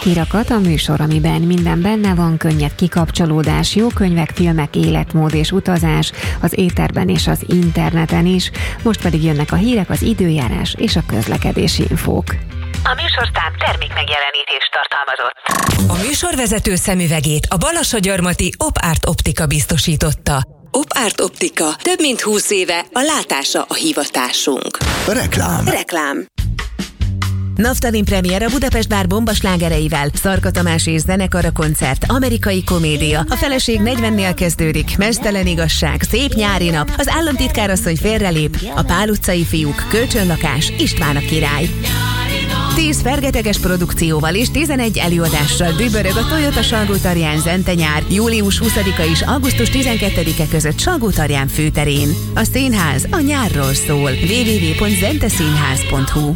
Kirakat a műsor, amiben minden benne van, könnyed kikapcsolódás, jó könyvek, filmek, életmód és utazás, az éterben és az interneten is. Most pedig jönnek a hírek, az időjárás és a közlekedési infók. A műsorszám termék megjelenítést tartalmazott. A műsorvezető szemüvegét a Balassagyarmati Op-Art Optika biztosította. Op-Art Optika. Több mint 20 éve a látása a hivatásunk. Reklám. Naftalin premier a Budapest Bár bombaslágereivel, Szarka Tamás és zenekara koncert, amerikai komédia, a feleség 40-nél kezdődik, meztelen igazság, szép nyári nap, az államtitkárasszony félrelép, a Pál utcai fiúk, kölcsönlakás, István a király. 10 fergeteges produkcióval és 11 előadással dübörög a Toyota Salgótarján Zente-nyár július 20-a és augusztus 12-e között Salgótarján főterén. A színház a nyárról szól. www.zenteszínház.hu.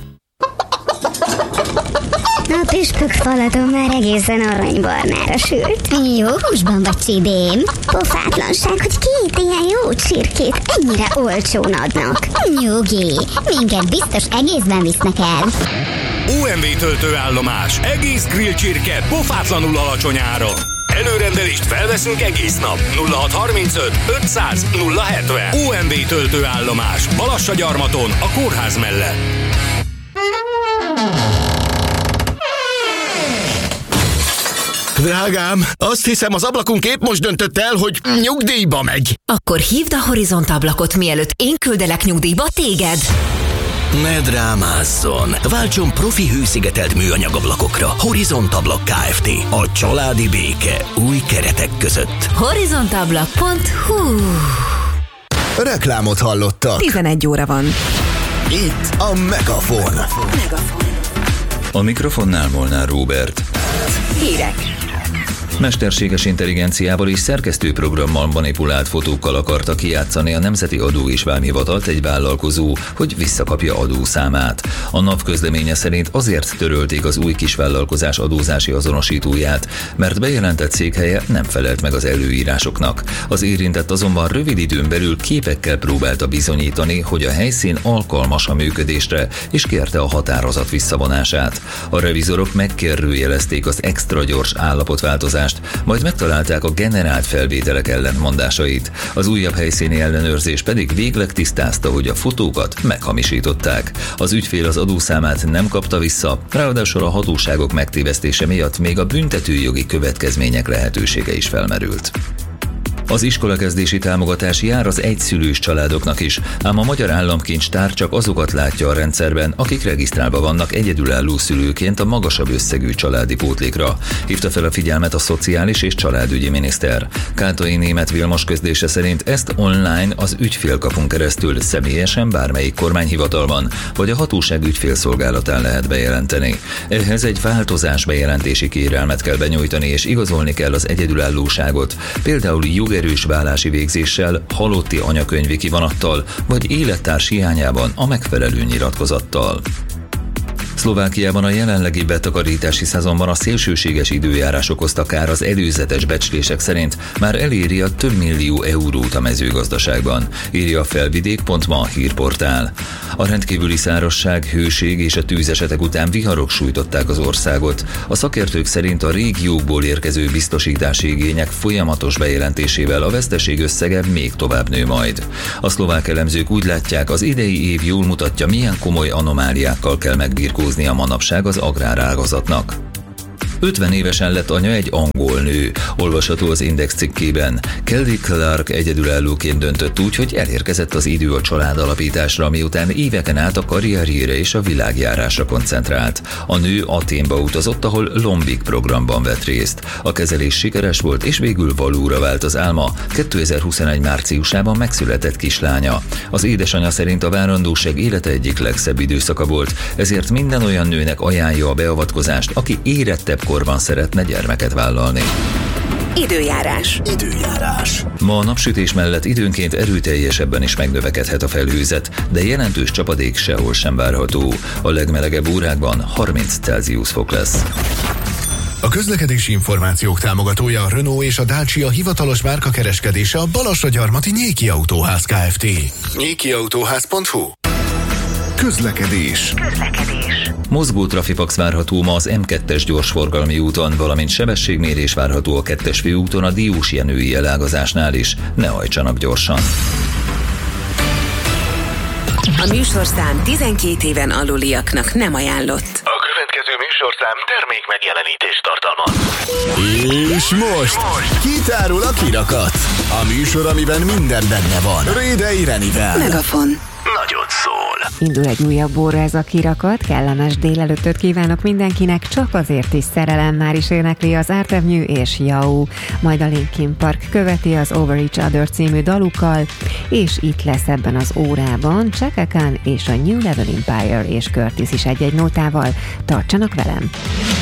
A püspök faladon már egészen aranybarnára sült. Jó húsban vagy, csibém? Pofátlanság, hogy 2 ilyen jó csirkét ennyire olcsón adnak. Nyugi, minket biztos egészben visznek el. OMV töltőállomás. Egész grill csirke pofátlanul alacsony áron. Előrendelést felveszünk egész nap. 0635 500 070. OMV töltőállomás. Balassagyarmaton, a kórház mellett. Drágám, azt hiszem, az ablakunk épp most döntött el, hogy nyugdíjba megy. Akkor hívd a Horizont ablakot, mielőtt én küldelek nyugdíjba téged. Ne drámázzon! Váltson profi hőszigetelt műanyagablakokra. Horizont Ablak Kft. A családi béke új keretek között. horizontablak.hu. Reklámot hallottak. 11 óra van. Itt a Megafon. A mikrofonnál Molnár Róbert. Hírek. Mesterséges intelligenciával és szerkesztőprogrammal manipulált fotókkal akarta kijátszani a Nemzeti Adó és Vámhivatalt egy vállalkozó, hogy visszakapja adószámát. A NAV közleménye szerint azért törölték az új kisvállalkozás adózási azonosítóját, mert bejelentett székhelye nem felelt meg az előírásoknak. Az érintett azonban rövid időn belül képekkel próbálta bizonyítani, hogy a helyszín alkalmas a működésre, és kérte a határozat visszavonását. A revizorok megkérdőjelezték az extra gyors állapotváltozást, majd megtalálták a generált felvételek ellentmondásait. Az újabb helyszíni ellenőrzés pedig végleg tisztázta, hogy a fotókat meghamisították. Az ügyfél az adószámát nem kapta vissza, ráadásul a hatóságok megtévesztése miatt még a büntetőjogi következmények lehetősége is felmerült. Az iskolakezdési támogatás jár az egyszülős családoknak is, ám a Magyar Államkincstár csak azokat látja a rendszerben, akik regisztrálva vannak egyedülálló szülőként a magasabb összegű családi pótlékra. Hívta fel a figyelmet a Szociális és Családügyi miniszter. Kátai Németh Vilmos közlése szerint ezt online az ügyfélkapun keresztül személyesen bármelyik kormányhivatalban vagy a hatóság ügyfélszolgálatán lehet bejelenteni. Ehhez egy változás bejelentési kérelmet kell benyújtani és igazolni kell az egyedülállóságot, például jogerős vállási végzéssel, halotti anyakönyvi kivonattal vagy élettárs hiányában a megfelelő nyilatkozattal. Szlovákiában a jelenlegi betakarítási szezonban a szélsőséges időjárás okozta kár az előzetes becslések szerint már eléri a több millió eurót a mezőgazdaságban, írja a Felvidék.ma hírportál. A rendkívüli szárazság, hőség és a tűzesetek után viharok sújtották az országot. A szakértők szerint a régiókból érkező biztosítási igények folyamatos bejelentésével a veszteség összege még tovább nő majd. A szlovák elemzők úgy látják, az idei év jól mutatja, milyen komoly anomáliákkal kell megbirkózni a manapság az agrárágazatnak. 50 évesen lett anya egy angol nő, olvasható az Index cikkében. Kelly Clark egyedülállóként döntött úgy, hogy elérkezett az idő a családalapításra, miután éveken át a karrierjére és a világjárásra koncentrált. A nő Athénba utazott, ahol Lombik programban vett részt. A kezelés sikeres volt, és végül valóra vált az álma. 2021 márciusában megszületett kislánya. Az édesanyja szerint a várandóság élete egyik legszebb időszaka volt, ezért minden olyan nőnek ajánlja a beavatkozást, aki érettebb korban szeretne gyermeket vállalni. Időjárás. Ma a napsütés mellett időnként erőteljesebben is megnövekedhet a felhőzet, de jelentős csapadék sehol sem várható. A legmelegebb órákban 30 Celsius fok lesz. A közlekedési információk támogatója a Renault és a Dacia hivatalos márkakereskedése a Balassagyarmati Nyéki Autóház Kft. nyékiautóház.hu. Közlekedés. Mozgó trafipax várható ma az M2-es gyorsforgalmi úton, valamint sebességmérés várható a 2-es főúton a Diós-Jenői elágazásnál is. Ne hajtsanak gyorsan. A műsorszám 12 éven aluliaknak nem ajánlott. A következő műsorszám termék megjelenítést tartalmaz. És most kitárul a kirakat. A műsor, amiben minden benne van. Rédei Renivel. Megafon. Nagyot szól. Indul egy újabb óra ez a kirakat, kellemes délelőttöt kívánok mindenkinek, csak azért is szerelem már is énekli az Art Avenue és Yao, majd a Linkin Park követi az Over Each Other című dalukkal, és itt lesz ebben az órában Chaka Khan és a New Level Empire és Curtis is egy-egy nótával. Tartsanak velem!